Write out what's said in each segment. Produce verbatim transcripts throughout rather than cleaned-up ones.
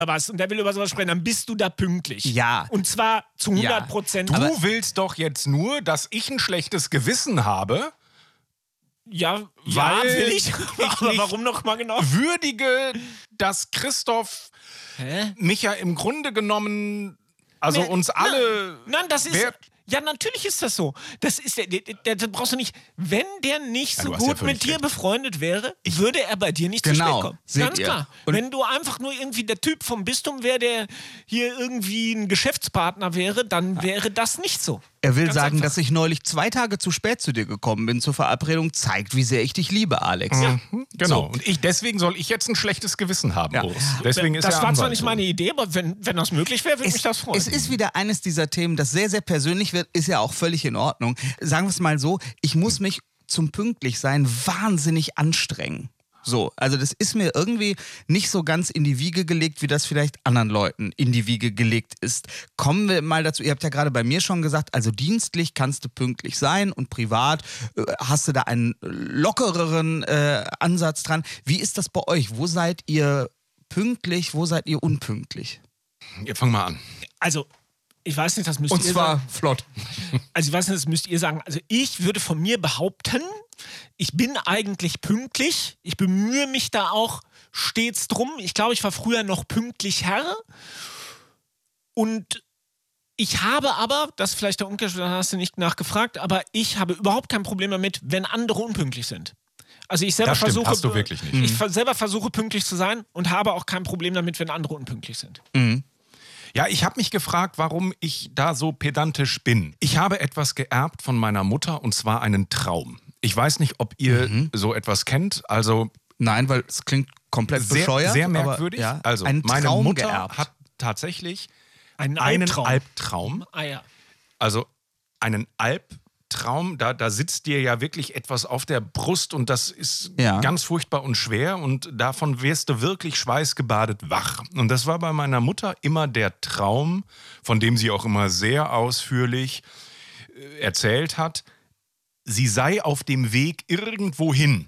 was und der will über sowas sprechen, dann bist du da pünktlich. Ja. Und zwar zu hundert Prozent. Du aber willst doch jetzt nur, dass ich ein schlechtes Gewissen habe. Ja, weil ja, will ich. ich Aber warum noch mal genau? Würdige, dass Christoph Hä? mich ja im Grunde genommen, also Nee, uns alle... Nein, nein, das ist... Wer- Ja, natürlich ist das so. Das ist der, der, der, der brauchst du nicht. Wenn der nicht Ja, so du hast ja gut völlig mit dir recht. befreundet wäre, würde er bei dir nicht zu Genau, spät kommen. seht Ganz ihr. klar. Und- Wenn du einfach nur irgendwie der Typ vom Bistum wäre, der hier irgendwie ein Geschäftspartner wäre, dann wäre das nicht so. Er will Ganz sagen, einfach. dass ich neulich zwei Tage zu spät zu dir gekommen bin zur Verabredung, zeigt, wie sehr ich dich liebe, Alex. Mhm, genau. So. Und ich, deswegen soll ich jetzt ein schlechtes Gewissen haben, Ja. Urs. Deswegen ist das er war zwar Anwalt nicht so. meine Idee, aber wenn, wenn das möglich wäre, würde Es, mich das freuen. es ist wieder eines dieser Themen, das sehr, sehr persönlich wird, ist ja auch völlig in Ordnung. Sagen wir es mal so, ich muss mich zum Pünktlichsein wahnsinnig anstrengen. So, also das ist mir irgendwie nicht so ganz in die Wiege gelegt, wie das vielleicht anderen Leuten in die Wiege gelegt ist. Kommen wir mal dazu, ihr habt ja gerade bei mir schon gesagt, also dienstlich kannst du pünktlich sein und privat äh, hast du da einen lockereren äh, Ansatz dran. Wie ist das bei euch? Wo seid ihr pünktlich, wo seid ihr unpünktlich? Ja, fang mal an. Also, ich weiß nicht, das müsst Und ihr zwar sagen. flott. Also ich weiß nicht, das müsst ihr sagen. Also ich würde von mir behaupten, ich bin eigentlich pünktlich. Ich bemühe mich da auch stets drum. Ich glaube, ich war früher noch pünktlich Herr. Und ich habe aber, das ist vielleicht der Umkehrschluss, da hast du nicht nachgefragt, aber ich habe überhaupt kein Problem damit, wenn andere unpünktlich sind. Also ich selber Das stimmt, versuche, hast du wirklich nicht. ich ver- selber versuche pünktlich zu sein und habe auch kein Problem damit, wenn andere unpünktlich sind. Ja, ich habe mich gefragt, warum ich da so pedantisch bin. Ich habe etwas geerbt von meiner Mutter und zwar einen Traum. Ich weiß nicht, ob ihr Mhm. so etwas kennt. Also Nein, weil es klingt komplett sehr, bescheuert. sehr aber, merkwürdig. ja, also einen meine Traum Mutter geerbt. hat tatsächlich Ein einen Albtraum. Albtraum. Ah ja. Also einen Albtraum, da, da sitzt dir ja wirklich etwas auf der Brust und das ist Ja. ganz furchtbar und schwer und davon wirst du wirklich schweißgebadet wach. Und das war bei meiner Mutter immer der Traum, von dem sie auch immer sehr ausführlich äh, erzählt hat. Sie sei auf dem Weg irgendwo hin.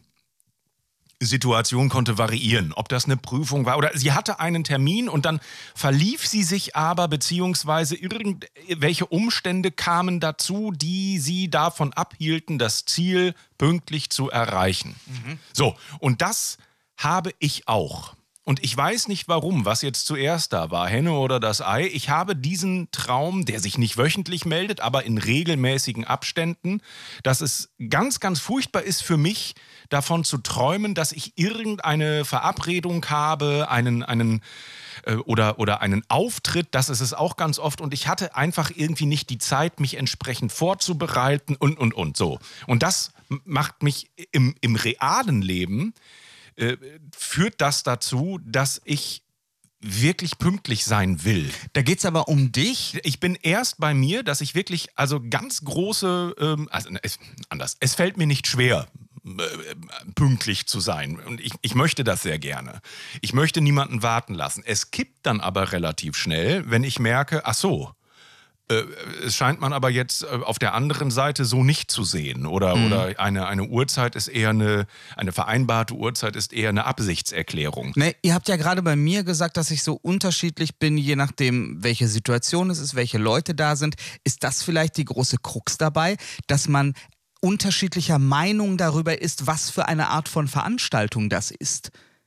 Die Situation konnte variieren, ob das eine Prüfung war oder sie hatte einen Termin und dann verlief sie sich aber, beziehungsweise irgendwelche Umstände kamen dazu, die sie davon abhielten, das Ziel pünktlich zu erreichen. Mhm. So, und das habe ich auch. Und ich weiß nicht warum, was jetzt zuerst da war, Henne oder das Ei. Ich habe diesen Traum, der sich nicht wöchentlich meldet, aber in regelmäßigen Abständen, dass es ganz, ganz furchtbar ist für mich, davon zu träumen, dass ich irgendeine Verabredung habe, einen, einen äh, oder, oder einen Auftritt, das ist es auch ganz oft. Und ich hatte einfach irgendwie nicht die Zeit, mich entsprechend vorzubereiten und, und, und so. Und das macht mich im, im realen Leben Äh, führt das dazu, dass ich wirklich pünktlich sein will. Da geht es aber um dich. Ich bin erst bei mir, dass ich wirklich, also ganz große, ähm, also es, anders, es fällt mir nicht schwer, äh, pünktlich zu sein. Und ich, ich möchte das sehr gerne. Ich möchte niemanden warten lassen. Es kippt dann aber relativ schnell, wenn ich merke, ach so, Äh, es scheint man aber jetzt äh, auf der anderen Seite so nicht zu sehen. Oder, Mhm. oder eine, eine Uhrzeit ist eher eine, eine vereinbarte Uhrzeit ist eher eine Absichtserklärung. Ne, ihr habt ja gerade bei mir gesagt, dass ich so unterschiedlich bin, je nachdem, welche Situation es ist, welche Leute da sind. Ist das vielleicht die große Krux dabei, dass man unterschiedlicher Meinung darüber ist, was für eine Art von Veranstaltung das ist,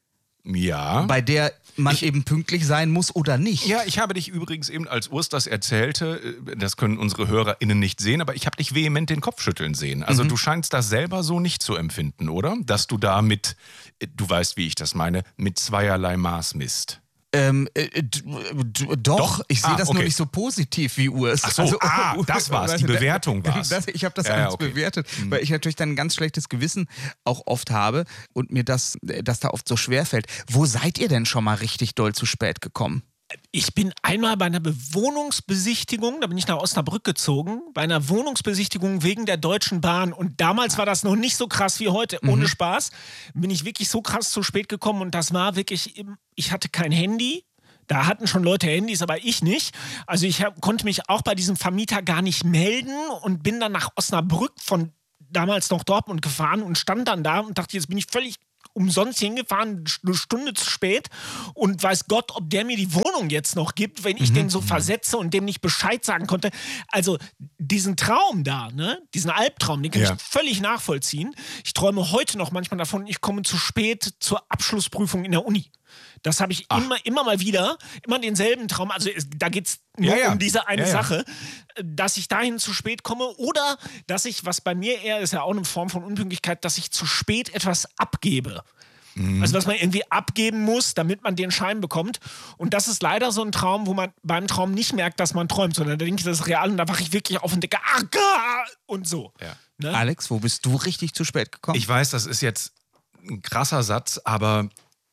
Ja. bei der man Ich- eben pünktlich sein muss oder nicht? Ja, ich habe dich übrigens eben, als Urs das erzählte, äh, das können unsere HörerInnen nicht sehen, aber ich habe dich vehement den Kopf schütteln sehen. Also Mhm. du scheinst das selber so nicht zu empfinden, oder? Dass du da mit, äh, du weißt, wie ich das meine, mit zweierlei Maß misst. Ähm, äh, d- d- doch, Doch? ich sehe Ah, das okay. nur nicht so positiv wie Urs. Ach so, ah, das war's, die Bewertung war's. Das, ich habe das Ja, ja, alles okay. bewertet, Mhm. weil ich natürlich dann ein ganz schlechtes Gewissen auch oft habe und mir das, das da oft so schwer fällt. Wo seid ihr denn schon mal richtig doll zu spät gekommen? Ich bin einmal bei einer Bewohnungsbesichtigung, da bin ich nach Osnabrück gezogen, bei einer Wohnungsbesichtigung wegen der Deutschen Bahn. Und damals war das noch nicht so krass wie heute, ohne Spaß. Bin ich wirklich so krass zu spät gekommen und das war wirklich, im- ich hatte kein Handy. Da hatten schon Leute Handys, aber ich nicht. Also ich hab, konnte mich auch bei diesem Vermieter gar nicht melden und bin dann nach Osnabrück von damals noch Dortmund gefahren und stand dann da und dachte, jetzt bin ich völlig umsonst hingefahren, eine Stunde zu spät und weiß Gott, ob der mir die Wohnung jetzt noch gibt, wenn ich mhm. den so versetze und dem nicht Bescheid sagen konnte. Also diesen Traum da, ne, diesen Albtraum, den kann ja. ich völlig nachvollziehen. Ich träume heute noch manchmal davon, ich komme zu spät zur Abschlussprüfung in der Uni. Das habe ich immer, immer mal wieder, immer denselben Traum. Also es, da geht es nur ja, ja. um diese eine ja, ja. Sache, dass ich dahin zu spät komme oder dass ich, was bei mir eher ist ja auch eine Form von Unpünktlichkeit, dass ich zu spät etwas abgebe. Mhm. Also was man irgendwie abgeben muss, damit man den Schein bekommt. Und das ist leider so ein Traum, wo man beim Traum nicht merkt, dass man träumt, sondern da denke ich, das ist real und da wache ich wirklich auf und denke, ah, und so. Ja. Ne? Alex, wo bist du richtig zu spät gekommen? Ich weiß, das ist jetzt ein krasser Satz, aber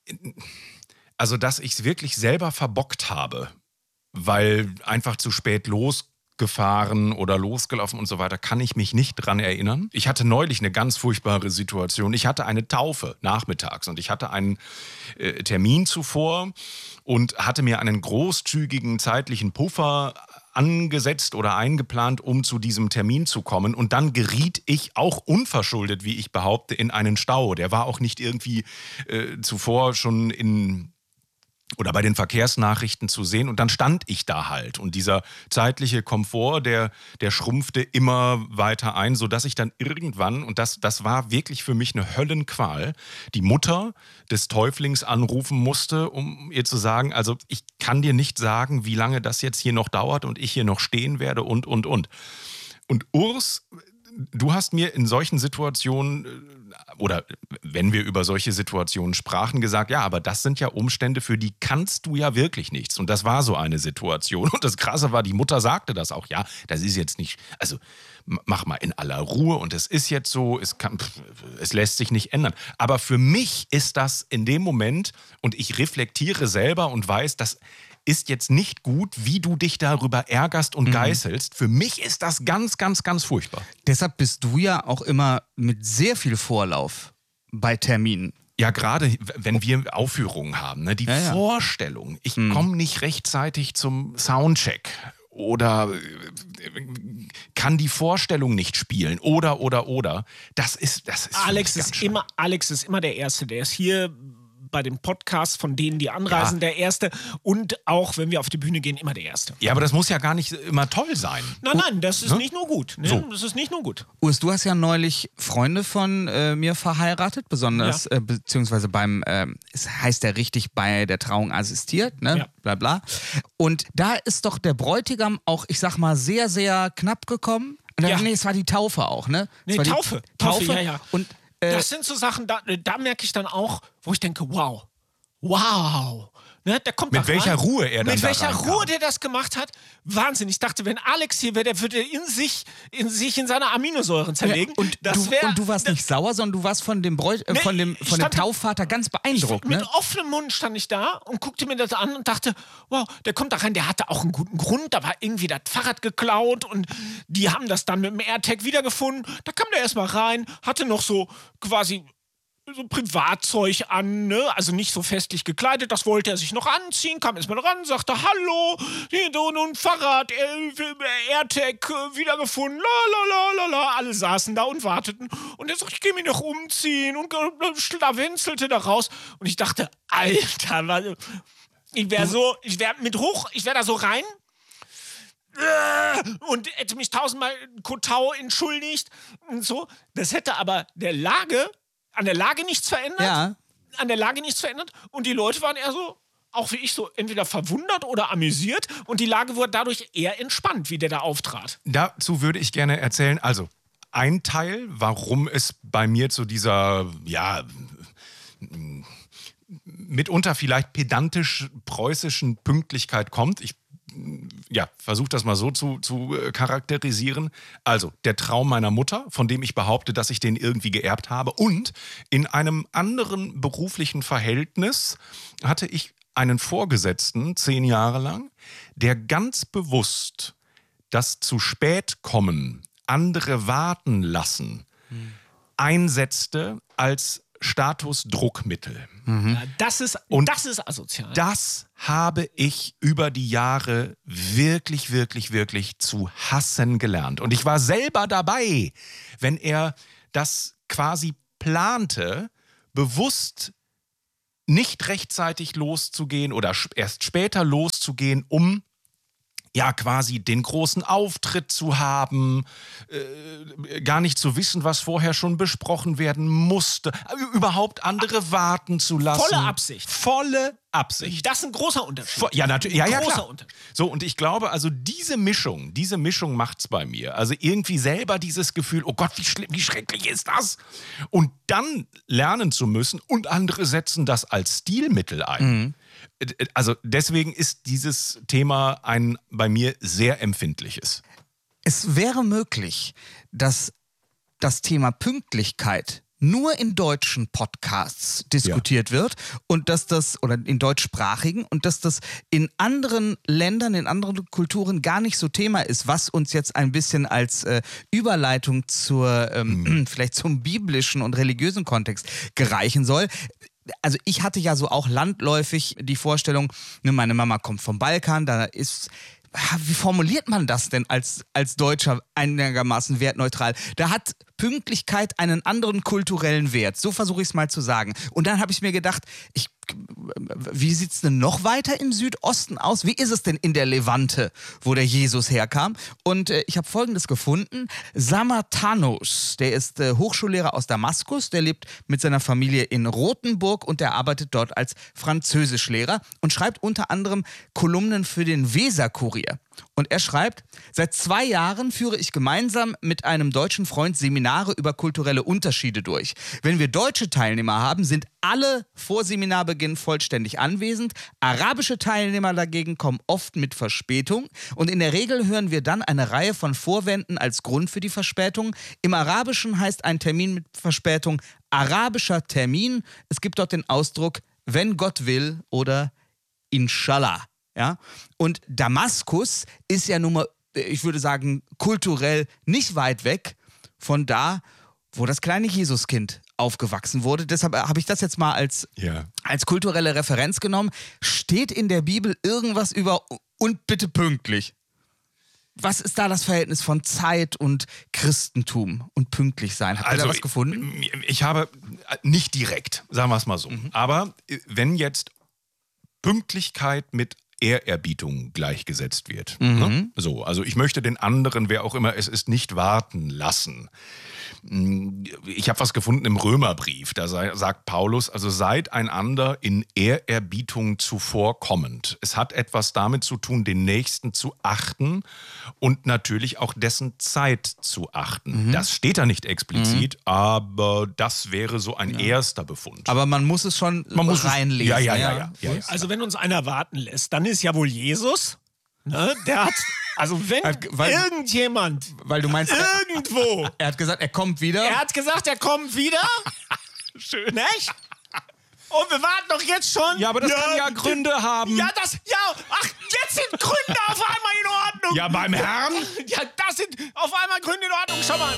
also, dass ich es wirklich selber verbockt habe, weil einfach zu spät losgefahren oder losgelaufen und so weiter, kann ich mich nicht dran erinnern. Ich hatte neulich eine ganz furchtbare Situation. Ich hatte eine Taufe nachmittags und ich hatte einen äh, Termin zuvor und hatte mir einen großzügigen zeitlichen Puffer angesetzt oder eingeplant, um zu diesem Termin zu kommen. Und dann geriet ich auch unverschuldet, wie ich behaupte, in einen Stau. Der war auch nicht irgendwie äh, zuvor schon in oder bei den Verkehrsnachrichten zu sehen. Und dann stand ich da halt. Und dieser zeitliche Komfort, der, der schrumpfte immer weiter ein, sodass ich dann irgendwann, und das, das war wirklich für mich eine Höllenqual, die Mutter des Täuflings anrufen musste, um ihr zu sagen, also ich kann dir nicht sagen, wie lange das jetzt hier noch dauert und ich hier noch stehen werde und, und, und. Und Urs, du hast mir in solchen Situationen oder wenn wir über solche Situationen sprachen, gesagt, ja, aber das sind ja Umstände, für die kannst du ja wirklich nichts. Und das war so eine Situation. Und das Krasse war, die Mutter sagte das auch, ja, das ist jetzt nicht, also mach mal in aller Ruhe und es ist jetzt so, es, kann, es lässt sich nicht ändern. Aber für mich ist das in dem Moment, und ich reflektiere selber und weiß, dass ist jetzt nicht gut, wie du dich darüber ärgerst und mhm. geißelst. Für mich ist das ganz, ganz, ganz furchtbar. Deshalb bist du ja auch immer mit sehr viel Vorlauf bei Terminen. Ja, gerade wenn wir Aufführungen haben, ne, die ja, ja. Vorstellung, ich mhm. komme nicht rechtzeitig zum Soundcheck oder kann die Vorstellung nicht spielen oder, oder, oder. Das ist, das ist Alex ist schlimm. immer, Alex ist immer der Erste, der ist hier bei dem Podcast, von denen die anreisen, ja. der Erste. Und auch, wenn wir auf die Bühne gehen, immer der Erste. Ja, aber das muss ja gar nicht immer toll sein. Nein, nein, das ist ne? nicht nur gut. Ne? So. Das ist nicht nur gut. Urs, du hast ja neulich Freunde von äh, mir verheiratet, besonders, ja. äh, beziehungsweise beim, äh, es heißt ja richtig, bei der Trauung assistiert, ne? Ja. Bla bla. Und da ist doch der Bräutigam auch, ich sag mal, sehr, sehr knapp gekommen. Und dann, ja. Nee, es war die Taufe auch, ne? Nee, Taufe. Taufe. Taufe, ja, ja. Und das sind so Sachen, da, da merke ich dann auch, wo ich denke, wow, wow. Ne, der kommt Mit welcher rein. Ruhe er dann Mit da welcher reinkam. Ruhe der das gemacht hat. Wahnsinn. Ich dachte, wenn Alex hier wäre, der würde in sich in, sich in seine Aminosäuren zerlegen. Ja, und, das du, wär, und du warst nicht sauer, sondern du warst von dem, Bräut, äh, nee, von dem, von dem Taufvater ganz beeindruckt. Ich, ne? Mit offenem Mund stand ich da und guckte mir das an und dachte, wow, der kommt da rein, der hatte auch einen guten Grund. Da war irgendwie das Fahrrad geklaut und die haben das dann mit dem AirTag wiedergefunden. Da kam der erstmal rein, hatte noch so quasi so Privatzeug an, ne? Also nicht so festlich gekleidet, das wollte er sich noch anziehen, kam erstmal ran, sagte, hallo, hier so ein Fahrrad, AirTag wiedergefunden, la la la la la, alle saßen da und warteten und er sagt, ich gehe mich noch umziehen und schlawenzelte da raus und ich dachte, Alter, ich wäre so, ich wäre mit hoch, ich wäre da so rein und hätte mich tausendmal Kotau entschuldigt und so, das hätte aber der Lage an der Lage nichts verändert, ja. an der Lage nichts verändert und die Leute waren eher so, auch wie ich so, entweder verwundert oder amüsiert und die Lage wurde dadurch eher entspannt, wie der da auftrat. Dazu würde ich gerne erzählen, also ein Teil, warum es bei mir zu dieser, ja, mitunter vielleicht pedantisch-preußischen Pünktlichkeit kommt. Ich ja, versuche das mal so zu, zu äh, charakterisieren. Also, der Traum meiner Mutter, von dem ich behaupte, dass ich den irgendwie geerbt habe. Und in einem anderen beruflichen Verhältnis hatte ich einen Vorgesetzten, zehn Jahre lang, der ganz bewusst das zu spät kommen, andere warten lassen, hm. einsetzte als Statusdruckmittel. Mhm. Ja, das ist, und das ist asozial. Das habe ich über die Jahre wirklich, wirklich, wirklich zu hassen gelernt. Und ich war selber dabei, wenn er das quasi plante, bewusst nicht rechtzeitig loszugehen oder erst später loszugehen, um ja quasi den großen Auftritt zu haben, äh, gar nicht zu wissen, was vorher schon besprochen werden musste, überhaupt andere warten zu lassen. Volle Absicht. Volle Absicht. Das ist ein großer Unterschied. Vo- Ja, natürlich. Ja, ja, Großer klar. Unterschied. So, und ich glaube, also diese Mischung, diese Mischung macht's bei mir. Also irgendwie selber dieses Gefühl, oh Gott, wie, schlimm, wie schrecklich ist das? Und dann lernen zu müssen und andere setzen das als Stilmittel ein. Mhm. Also deswegen ist dieses Thema ein bei mir sehr empfindliches. Es wäre möglich, dass das Thema Pünktlichkeit nur in deutschen Podcasts diskutiert ja. wird und dass das, oder in deutschsprachigen, und dass das in anderen Ländern, in anderen Kulturen gar nicht so Thema ist, was uns jetzt ein bisschen als äh, Überleitung zur, ähm, hm. vielleicht zum biblischen und religiösen Kontext gereichen soll. Also ich hatte ja so auch landläufig die Vorstellung, ne, meine Mama kommt vom Balkan, da ist, wie formuliert man das denn als, als Deutscher einigermaßen wertneutral? Da hat Pünktlichkeit einen anderen kulturellen Wert, so versuche ich es mal zu sagen. Und dann habe ich mir gedacht, ich, wie sieht es denn noch weiter im Südosten aus? Wie ist es denn in der Levante, wo der Jesus herkam? Und äh, ich habe Folgendes gefunden. Samartanos, der ist äh, Hochschullehrer aus Damaskus, der lebt mit seiner Familie in Rothenburg und der arbeitet dort als Französischlehrer und schreibt unter anderem Kolumnen für den Weser-Kurier. Und er schreibt, seit zwei Jahren führe ich gemeinsam mit einem deutschen Freund Seminare über kulturelle Unterschiede durch. Wenn wir deutsche Teilnehmer haben, sind alle vor Seminarbeginn vollständig anwesend. Arabische Teilnehmer dagegen kommen oft mit Verspätung. Und in der Regel hören wir dann eine Reihe von Vorwänden als Grund für die Verspätung. Im Arabischen heißt ein Termin mit Verspätung arabischer Termin. Es gibt dort den Ausdruck, wenn Gott will oder Inshallah. Ja? Und Damaskus ist ja nun mal, ich würde sagen, kulturell nicht weit weg von da, wo das kleine Jesuskind aufgewachsen wurde. Deshalb habe ich das jetzt mal als, ja. als kulturelle Referenz genommen. Steht in der Bibel irgendwas über und bitte pünktlich? Was ist da das Verhältnis von Zeit und Christentum und pünktlich sein? Habt ihr also, da was gefunden? Ich, ich habe nicht direkt, sagen wir es mal so. Mhm. Aber wenn jetzt Pünktlichkeit mit Ehrerbietung gleichgesetzt wird. Mhm. Ne? So, also ich möchte den anderen, wer auch immer es ist, nicht warten lassen. Ich habe was gefunden im Römerbrief, da sei, sagt Paulus, also seid einander in Ehrerbietung zuvorkommend. Es hat etwas damit zu tun, den Nächsten zu achten und natürlich auch dessen Zeit zu achten. Mhm. Das steht da nicht explizit, mhm. aber das wäre so ein ja. erster Befund. Aber man muss es schon man muss reinlesen. Ja, ja, ja, ja, ja, ja. Also wenn uns einer warten lässt, dann ist ja wohl Jesus. Ne? Der hat, also wenn hat, weil, irgendjemand, weil du meinst, irgendwo, er, er hat gesagt, er kommt wieder. Er hat gesagt, er kommt wieder. Schön, nicht? Und wir warten doch jetzt schon. Ja, aber das ja, kann ja Gründe haben. Ja, das, ja, ach, jetzt sind Gründe auf einmal in Ordnung. Ja, beim Herrn? Ja, das sind auf einmal Gründe in Ordnung. Schau mal.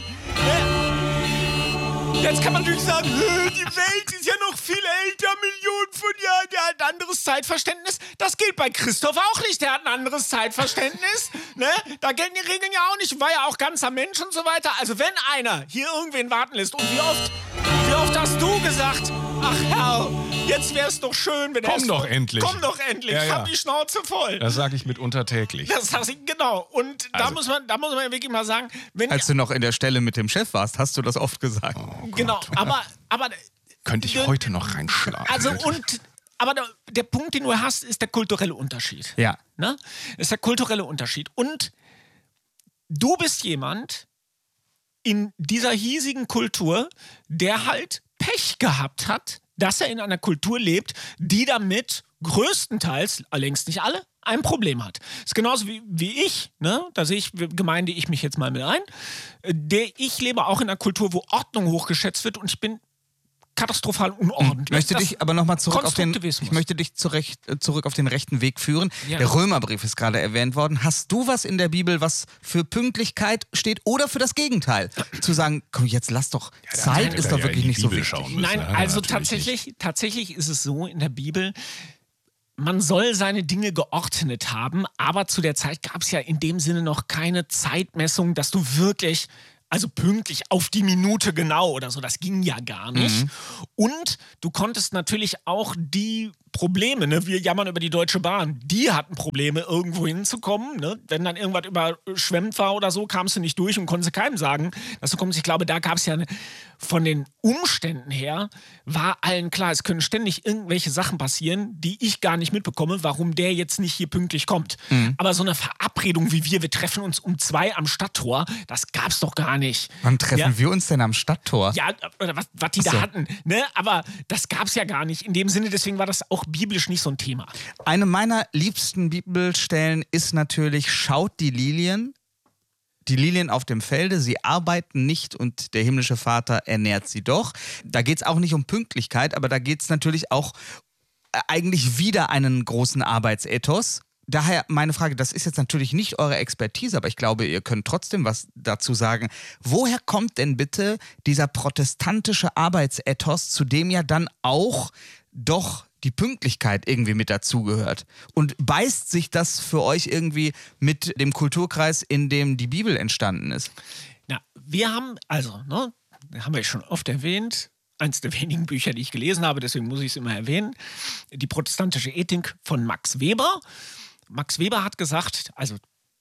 Jetzt kann man natürlich sagen, die Welt ist ja noch viel älter, Millionen von Jahren, der hat ein anderes Zeitverständnis. Das gilt bei Christoph auch nicht, der hat ein anderes Zeitverständnis. Ne? Da gelten die Regeln ja auch nicht, war ja auch ganzer Mensch und so weiter. Also wenn einer hier irgendwen warten lässt, und wie oft, wie oft hast du gesagt, ach Herr, jetzt wär's doch schön, wenn er Komm doch endlich. Komm doch endlich, ja, ich ja. hab die Schnauze voll. Das sage ich mitunter täglich. Das sag ich, genau. Und also. da, muss man, da muss man wirklich mal sagen, wenn... Als du noch in der Stelle mit dem Chef warst, hast du das oft gesagt. Oh genau, aber... aber könnte ich heute noch reinschlagen. Also und... Aber der, der Punkt, den du hast, ist der kulturelle Unterschied. Ja. Ne? Ist der kulturelle Unterschied. Und du bist jemand in dieser hiesigen Kultur, der halt Pech gehabt hat, dass er in einer Kultur lebt, die damit größtenteils, allerdings nicht alle, ein Problem hat. Das ist genauso wie, wie ich, ne? Da sehe ich, gemeinde ich mich jetzt mal mit ein. Der, ich lebe auch in einer Kultur, wo Ordnung hochgeschätzt wird und ich bin katastrophal unordentlich. Ich möchte dich aber nochmal zurück auf den, ich möchte dich zurecht, zurück auf den rechten Weg führen. Ja. Der Römerbrief ist gerade erwähnt worden. Hast du was in der Bibel, was für Pünktlichkeit steht oder für das Gegenteil? Zu sagen, komm, jetzt lass doch, ja, Zeit ist doch wirklich ja nicht Bibel so wichtig. Nein, also tatsächlich, tatsächlich ist es so in der Bibel, man soll seine Dinge geordnet haben, aber zu der Zeit gab es ja in dem Sinne noch keine Zeitmessung, dass du wirklich Also pünktlich auf die Minute genau oder so, das ging ja gar nicht. Mhm. Und du konntest natürlich auch die Probleme, ne? Wir jammern über die Deutsche Bahn, die hatten Probleme, irgendwo hinzukommen. Ne? Wenn dann irgendwas überschwemmt war oder so, kamst du nicht durch und konntest keinem sagen, dass du kommst. Ich glaube, da gab es ja eine, von den Umständen her, war allen klar, es können ständig irgendwelche Sachen passieren, die ich gar nicht mitbekomme, warum der jetzt nicht hier pünktlich kommt. Mhm. Aber so eine Verabredung wie wir, wir treffen uns um zwei am Stadttor, das gab es doch gar nicht. Wann treffen ja. wir uns denn am Stadttor? Ja, oder was, was die so. da hatten. Ne? Aber das gab es ja gar nicht in dem Sinne, deswegen war das auch biblisch nicht so ein Thema. Eine meiner liebsten Bibelstellen ist natürlich, schaut die Lilien, die Lilien auf dem Felde, sie arbeiten nicht und der himmlische Vater ernährt sie doch. Da geht es auch nicht um Pünktlichkeit, aber da geht es natürlich auch eigentlich wieder einen großen Arbeitsethos. Daher meine Frage, das ist jetzt natürlich nicht eure Expertise, aber ich glaube, ihr könnt trotzdem was dazu sagen. Woher kommt denn bitte dieser protestantische Arbeitsethos, zu dem ja dann auch doch die Pünktlichkeit irgendwie mit dazugehört? Und beißt sich das für euch irgendwie mit dem Kulturkreis, in dem die Bibel entstanden ist? Na, wir haben, also, ne, haben wir schon oft erwähnt, eins der wenigen Bücher, die ich gelesen habe, deswegen muss ich es immer erwähnen, die protestantische Ethik von Max Weber. Max Weber hat gesagt, also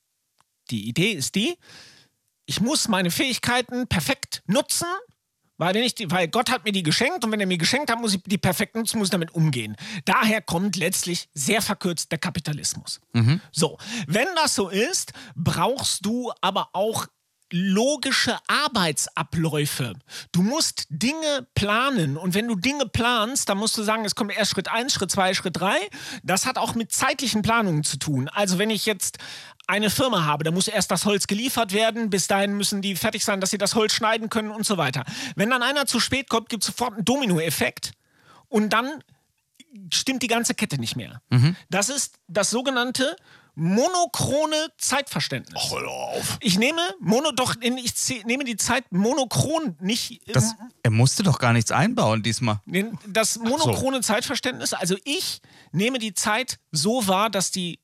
die Idee ist die, ich muss meine Fähigkeiten perfekt nutzen, weil, wenn ich die, weil Gott hat mir die geschenkt und wenn er mir geschenkt hat, muss ich die perfekt nutzen, muss ich damit umgehen. Daher kommt letztlich sehr verkürzt der Kapitalismus. Mhm. So, wenn das so ist, brauchst du aber auch logische Arbeitsabläufe. Du musst Dinge planen und wenn du Dinge planst, dann musst du sagen, es kommt erst Schritt eins, Schritt zwei, Schritt drei. Das hat auch mit zeitlichen Planungen zu tun. Also wenn ich jetzt eine Firma habe, da muss erst das Holz geliefert werden, bis dahin müssen die fertig sein, dass sie das Holz schneiden können und so weiter. Wenn dann einer zu spät kommt, gibt es sofort einen Dominoeffekt und dann stimmt die ganze Kette nicht mehr. Mhm. Das ist das sogenannte monochrone Zeitverständnis. Ach, hör auf. Ich nehme Mono, doch, ich nehme die Zeit monochron nicht. Das, er musste doch gar nichts einbauen diesmal. Das monochrone so. Zeitverständnis, also ich nehme die Zeit so wahr, dass die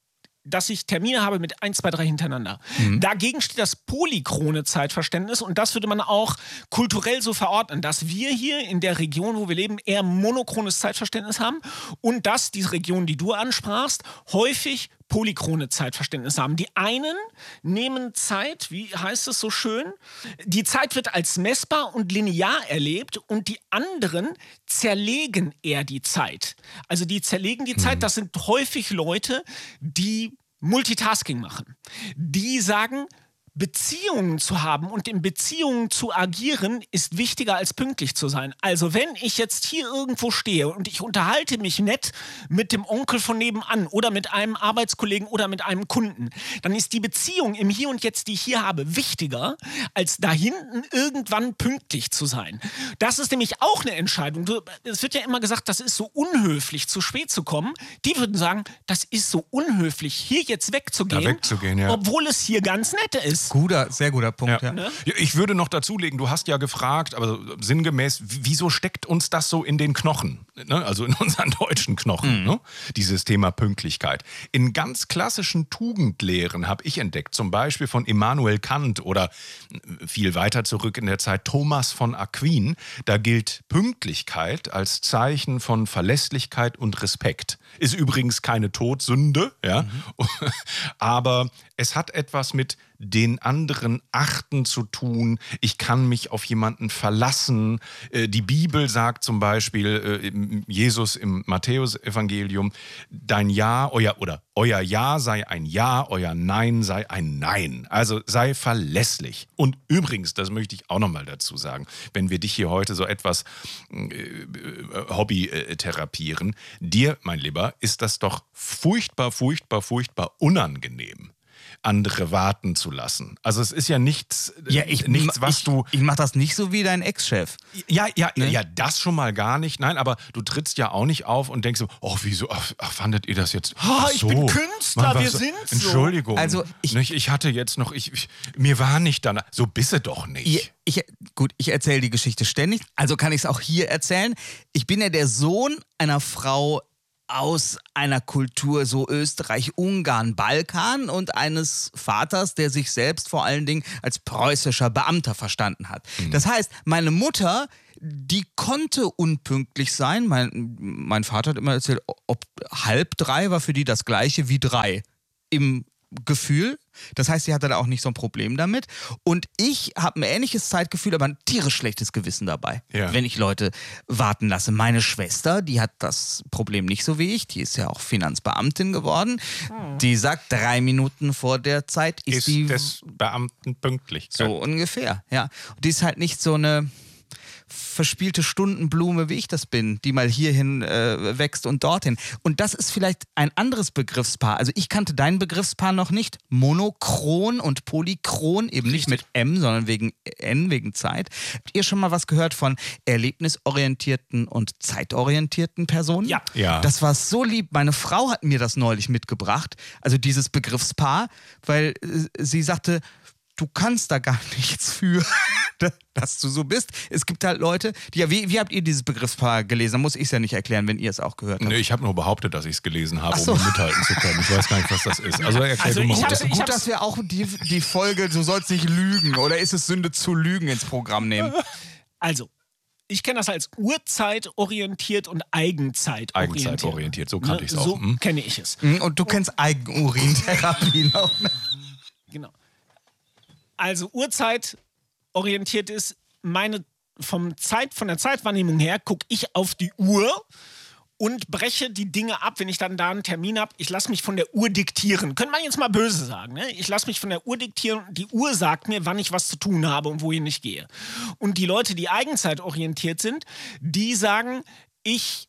dass ich Termine habe mit eins, zwei, drei hintereinander. Mhm. Dagegen steht das polychrone Zeitverständnis und das würde man auch kulturell so verordnen, dass wir hier in der Region, wo wir leben, eher monochrones Zeitverständnis haben und dass die Region, die du ansprachst, häufig polychrone Zeitverständnis haben. Die einen nehmen Zeit, wie heißt es so schön, die Zeit wird als messbar und linear erlebt und die anderen zerlegen eher die Zeit. Also die zerlegen die mhm. Zeit, das sind häufig Leute, die Multitasking machen. Die sagen, Beziehungen zu haben und in Beziehungen zu agieren ist wichtiger als pünktlich zu sein. Also wenn ich jetzt hier irgendwo stehe und ich unterhalte mich nett mit dem Onkel von nebenan oder mit einem Arbeitskollegen oder mit einem Kunden, dann ist die Beziehung im Hier und Jetzt, die ich hier habe, wichtiger, als da hinten irgendwann pünktlich zu sein. Das ist nämlich auch eine Entscheidung. Es wird ja immer gesagt, das ist so unhöflich, zu spät zu kommen. Die würden sagen, das ist so unhöflich, hier jetzt wegzugehen, da wegzugehen, ja. obwohl es hier ganz nett ist. Guter, sehr guter Punkt, ja. Ja. Ja. Ich würde noch dazulegen, du hast ja gefragt, aber sinngemäß, wieso steckt uns das so in den Knochen? Ne? Also in unseren deutschen Knochen, mhm. ne? Dieses Thema Pünktlichkeit. In ganz klassischen Tugendlehren habe ich entdeckt, zum Beispiel von Immanuel Kant oder viel weiter zurück in der Zeit Thomas von Aquin, da gilt Pünktlichkeit als Zeichen von Verlässlichkeit und Respekt. Ist übrigens keine Todsünde, ja? Mhm. Aber es hat etwas mit den anderen achten zu tun. Ich kann mich auf jemanden verlassen. Die Bibel sagt zum Beispiel, Jesus im Matthäus-Evangelium, dein Ja, euer, oder euer Ja sei ein Ja, euer Nein sei ein Nein. Also sei verlässlich. Und übrigens, das möchte ich auch nochmal dazu sagen, wenn wir dich hier heute so etwas äh, Hobby äh, therapieren, dir, mein Lieber, ist das doch furchtbar, furchtbar, furchtbar unangenehm, andere warten zu lassen. Also es ist ja nichts, ja, ich, nichts was ich, du... Ich mach das nicht so wie dein Ex-Chef. Ja, ja, ne? ja, das schon mal gar nicht. Nein, aber du trittst ja auch nicht auf und denkst so, oh, wieso, ach, ach fandet ihr das jetzt... Oh, ach ich so. bin Künstler, Man, wir sind so. Entschuldigung. Also ich, ich, ich hatte jetzt noch, ich, ich, mir war nicht danach, so bist du doch nicht. Ich, ich, gut, ich erzähle die Geschichte ständig, also kann ich es auch hier erzählen. Ich bin ja der Sohn einer Frau aus einer Kultur so Österreich, Ungarn, Balkan und eines Vaters, der sich selbst vor allen Dingen als preußischer Beamter verstanden hat. Mhm. Das heißt, meine Mutter, die konnte unpünktlich sein. Mein, mein Vater hat immer erzählt, ob halb drei war für die das gleiche wie drei im Gefühl. Das heißt, sie hatte da auch nicht so ein Problem damit. Und ich habe ein ähnliches Zeitgefühl, aber ein tierisch schlechtes Gewissen dabei, ja. wenn ich Leute warten lasse. Meine Schwester, die hat das Problem nicht so wie ich. Die ist ja auch Finanzbeamtin geworden. Hm. Die sagt, drei Minuten vor der Zeit ist, ist die... des Beamten pünktlich. So ungefähr, ja. Und die ist halt nicht so eine verspielte Stundenblume, wie ich das bin, die mal hierhin äh, wächst und dorthin. Und das ist vielleicht ein anderes Begriffspaar. Also ich kannte dein Begriffspaar noch nicht. Monochron und Polychron, eben nicht mit M, sondern wegen N, wegen Zeit. Habt ihr schon mal was gehört von erlebnisorientierten und zeitorientierten Personen? Ja. ja. Das war so lieb. Meine Frau hat mir das neulich mitgebracht, also dieses Begriffspaar, weil äh, sie sagte, du kannst da gar nichts für, dass du so bist. Es gibt halt Leute, die ja, wie, wie habt ihr dieses Begriffspaar gelesen? Da muss ich es ja nicht erklären, wenn ihr es auch gehört habt. Nee, ich habe nur behauptet, dass ich es gelesen habe, so. um mithalten zu können. Ich weiß gar nicht, was das ist. Also erklär Also du mal. ich Gut, hab's, ich gut hab's, dass wir auch die, die Folge, du sollst nicht lügen, oder ist es Sünde zu lügen, ins Programm nehmen? Also, ich kenne das als Uhrzeitorientiert und Eigenzeitorientiert. Eigenzeitorientiert, so kannte ich es auch. So Hm? kenne ich es. Und du kennst Eigenurintherapie noch, ne? Genau. Also Uhrzeitorientiert ist meine vom Zeit, von der Zeitwahrnehmung her, gucke ich auf die Uhr und breche die Dinge ab, wenn ich dann da einen Termin habe. Ich lasse mich von der Uhr diktieren. Könnte man jetzt mal böse sagen. Ne? Ich lasse mich von der Uhr diktieren. Die Uhr sagt mir, wann ich was zu tun habe und wohin ich gehe. Und die Leute, die eigenzeitorientiert sind, die sagen, ich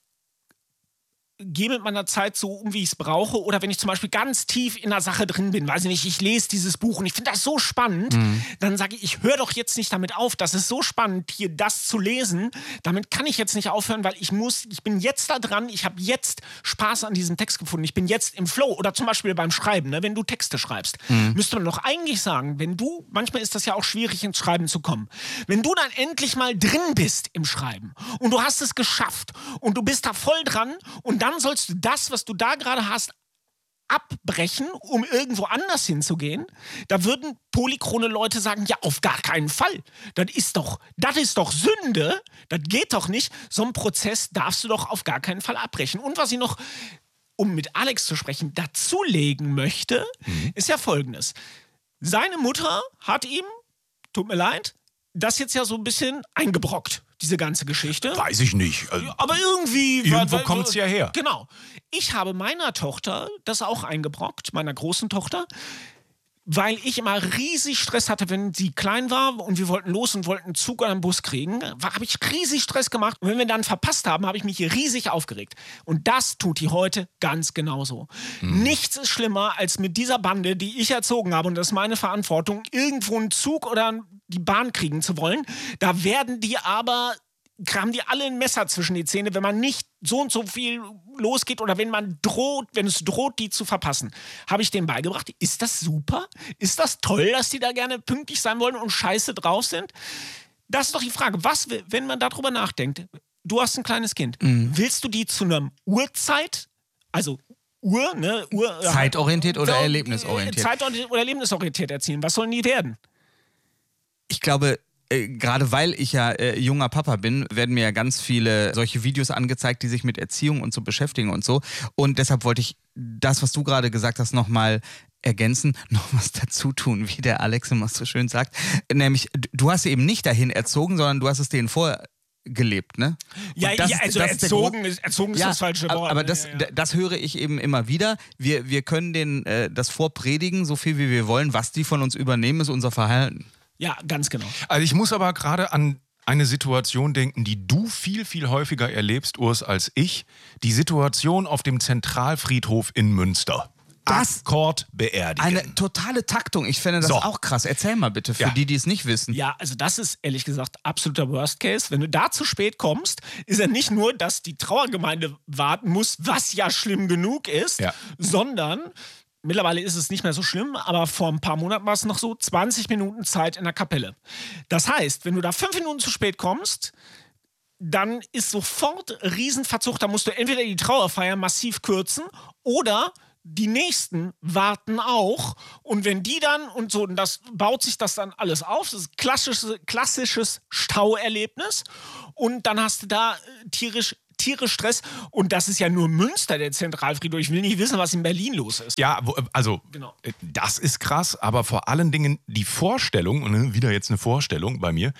gehe mit meiner Zeit so um, wie ich es brauche. Oder wenn ich zum Beispiel ganz tief in der Sache drin bin, weiß ich nicht, ich lese dieses Buch und ich finde das so spannend, mhm. dann sage ich, ich höre doch jetzt nicht damit auf. Das ist so spannend, hier das zu lesen. Damit kann ich jetzt nicht aufhören, weil ich muss, ich bin jetzt da dran, ich habe jetzt Spaß an diesem Text gefunden. Ich bin jetzt im Flow. Oder zum Beispiel beim Schreiben, ne? Wenn du Texte schreibst, mhm. müsste man doch eigentlich sagen, wenn du, manchmal ist das ja auch schwierig, ins Schreiben zu kommen. Wenn du dann endlich mal drin bist im Schreiben und du hast es geschafft und du bist da voll dran und dann Dann sollst du das, was du da gerade hast, abbrechen, um irgendwo anders hinzugehen. Da würden polychrone Leute sagen, ja, auf gar keinen Fall. Das ist doch, das ist doch Sünde. Das geht doch nicht. So einen Prozess darfst du doch auf gar keinen Fall abbrechen. Und was ich noch, um mit Alex zu sprechen, dazulegen möchte, mhm. ist ja Folgendes. Seine Mutter hat ihm, tut mir leid, das jetzt ja so ein bisschen eingebrockt, diese ganze Geschichte. Weiß ich nicht. Also, aber irgendwie... Irgendwo kommt es ja her. Genau. Ich habe meiner Tochter das auch eingebrockt, meiner großen Tochter, weil ich immer riesig Stress hatte, wenn sie klein war und wir wollten los und wollten einen Zug oder einen Bus kriegen, habe ich riesig Stress gemacht. Und wenn wir dann verpasst haben, habe ich mich riesig aufgeregt. Und das tut die heute ganz genauso. Hm. Nichts ist schlimmer, als mit dieser Bande, die ich erzogen habe, und das ist meine Verantwortung, irgendwo einen Zug oder die Bahn kriegen zu wollen. Da werden die aber... haben die alle ein Messer zwischen die Zähne, wenn man nicht so und so viel losgeht oder wenn man droht, wenn es droht, die zu verpassen. Habe ich denen beigebracht. Ist das super? Ist das toll, dass die da gerne pünktlich sein wollen und scheiße drauf sind? Das ist doch die Frage. Was, wenn man darüber nachdenkt? Du hast ein kleines Kind. Mhm. Willst du die zu einer Uhrzeit, also Uhr, ne? Uhr, Zeitorientiert oder so, erlebnisorientiert? Zeitorientiert oder erlebnisorientiert erzielen. Was sollen die werden? Ich glaube... Äh, gerade weil ich ja äh, junger Papa bin, werden mir ja ganz viele solche Videos angezeigt, die sich mit Erziehung und so beschäftigen und so. Und deshalb wollte ich das, was du gerade gesagt hast, nochmal ergänzen, noch was dazu tun, wie der Alex immer so schön sagt. Nämlich, du hast sie eben nicht dahin erzogen, sondern du hast es denen vorher gelebt, ne? Ja, das, ja, also das erzogen ist, ist, erzogen ist ja, das falsche Wort. Aber das, ja, ja. das höre ich eben immer wieder. Wir, wir können denen äh, das vorpredigen, so viel wie wir wollen. Was die von uns übernehmen, ist unser Verhalten. Ja, ganz genau. Also ich muss aber gerade an eine Situation denken, die du viel, viel häufiger erlebst, Urs, als ich. Die Situation auf dem Zentralfriedhof in Münster. Das Akkord beerdigen. Eine totale Taktung. Ich finde das so. auch krass. Erzähl mal bitte, für ja. die, die es nicht wissen. Ja, also das ist ehrlich gesagt absoluter Worst Case. Wenn du da zu spät kommst, ist ja nicht nur, dass die Trauergemeinde warten muss, was ja schlimm genug ist, ja. sondern... Mittlerweile ist es nicht mehr so schlimm, aber vor ein paar Monaten war es noch so, zwanzig Minuten Zeit in der Kapelle. Das heißt, wenn du da fünf Minuten zu spät kommst, dann ist sofort Riesenverzug. Da musst du entweder die Trauerfeier massiv kürzen oder die nächsten warten auch. Und wenn die dann und so, und das baut sich das dann alles auf. Das ist klassisches, klassisches Stauerlebnis. Und dann hast du da tierisch tierisch Stress. Und das ist ja nur Münster, der Zentralfriedhof. Ich will nicht wissen, was in Berlin los ist. Ja, wo, also Genau. das ist krass, aber vor allen Dingen die Vorstellung, und wieder jetzt eine Vorstellung bei mir,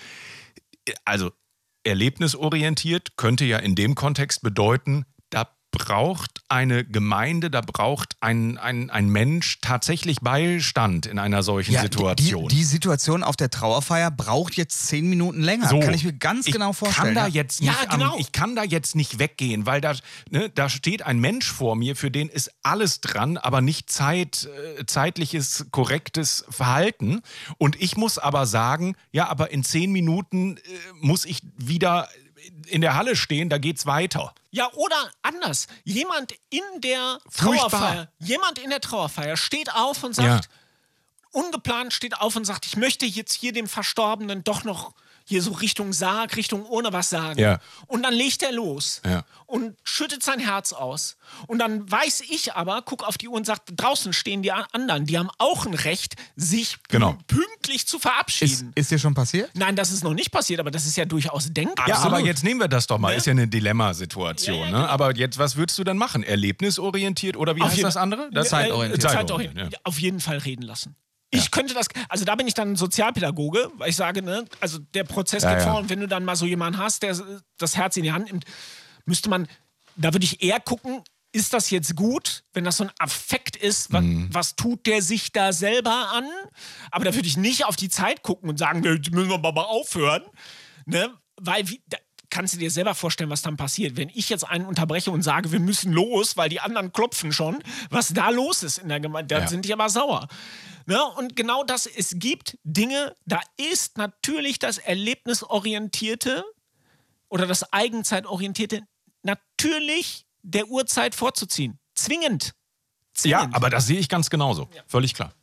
also erlebnisorientiert könnte ja in dem Kontext bedeuten, da braucht eine Gemeinde, da braucht ein, ein, ein Mensch tatsächlich Beistand in einer solchen Ja, Situation. Die, die Situation auf der Trauerfeier braucht jetzt zehn Minuten länger. So, Kann ich mir ganz ich genau vorstellen. Kann da ja. jetzt Ja, nicht genau. am, ich kann da jetzt nicht weggehen, weil da, ne, da steht ein Mensch vor mir, für den ist alles dran, aber nicht Zeit, äh, zeitliches, korrektes Verhalten. Und ich muss aber sagen, ja, aber in zehn Minuten äh, muss ich wieder in der Halle stehen, da geht's weiter. Ja, oder anders. Jemand in der Furchtbar. Trauerfeier, jemand in der Trauerfeier steht auf und sagt, Ja. ungeplant steht auf und sagt, ich möchte jetzt hier dem Verstorbenen doch noch hier so Richtung Sarg, Richtung ohne was sagen. Ja. Und dann legt er los Ja. und schüttet sein Herz aus. Und dann weiß ich aber, guck auf die Uhr und sagt, draußen stehen die anderen, die haben auch ein Recht, sich Genau. pünktlich zu Ist, verabschieden. ist dir schon passiert? Nein, das ist noch nicht passiert, aber das ist ja durchaus denkbar. Ja, Absolut. aber jetzt nehmen wir das doch mal. Ne? Ist ja eine Dilemmasituation. Ja, ja, Ne? genau. Aber jetzt, was würdest du dann machen? Erlebnisorientiert oder wie Auf heißt jeden- das andere? Das Äh, Zeitorientiert. Zeitorientiert. Ja. Auf jeden Fall reden lassen. Ich könnte das, also da bin ich dann Sozialpädagoge, weil ich sage, ne, also der Prozess Ja, geht ja. vor und wenn du dann mal so jemanden hast, der das Herz in die Hand nimmt, müsste man, da würde ich eher gucken, ist das jetzt gut, wenn das so ein Affekt ist, was, Mhm. was tut der sich da selber an? Aber da würde ich nicht auf die Zeit gucken und sagen, jetzt müssen wir mal aufhören, ne, weil wie, da, kannst du dir selber vorstellen, was dann passiert, wenn ich jetzt einen unterbreche und sage, wir müssen los, weil die anderen klopfen schon, was da los ist in der Gemeinde, da Ja. sind die aber sauer. Ne? Und genau das, es gibt Dinge, da ist natürlich das Erlebnisorientierte oder das Eigenzeitorientierte natürlich der Uhrzeit vorzuziehen. Zwingend. Ja, Zwingend. aber das sehe ich ganz genauso. Völlig klar.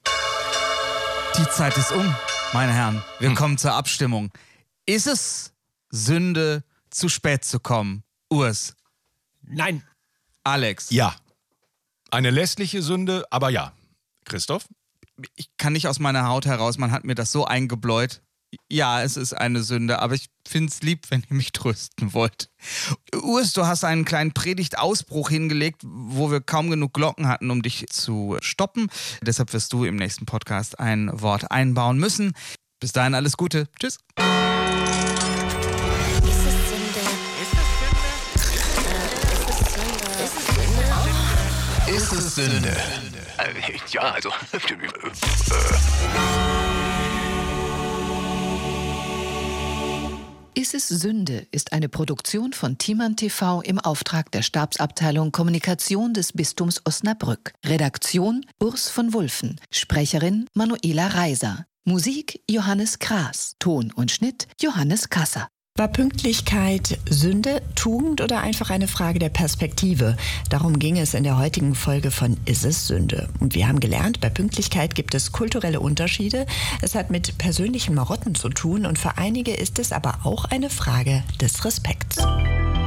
Die Zeit ist um, meine Herren. Wir Hm. kommen zur Abstimmung. Ist es Sünde, zu spät zu kommen? Urs, Nein. Alex, Ja. Eine lästliche Sünde, aber ja. Christoph? ich kann nicht aus meiner Haut heraus, man hat mir das so eingebläut. Ja, es ist eine Sünde, aber ich finde es lieb, wenn ihr mich trösten wollt. Urs, du hast einen kleinen Predigtausbruch hingelegt, wo wir kaum genug Glocken hatten, um dich zu stoppen. Deshalb wirst du im nächsten Podcast ein Wort einbauen müssen. Bis dahin alles Gute. Tschüss. Ist es Sünde? Ist es Sünde? Äh, ja, also. Ist es Sünde ist eine Produktion von Timan T V im Auftrag der Stabsabteilung Kommunikation des Bistums Osnabrück. Redaktion Urs von Wulffen. Sprecherin Manuela Reiser. Musik Johannes Kraas. Ton und Schnitt Johannes Kasser. War Pünktlichkeit Sünde, Tugend oder einfach eine Frage der Perspektive? Darum ging es in der heutigen Folge von Ist es Sünde? Und wir haben gelernt, bei Pünktlichkeit gibt es kulturelle Unterschiede. Es hat mit persönlichen Marotten zu tun und für einige ist es aber auch eine Frage des Respekts.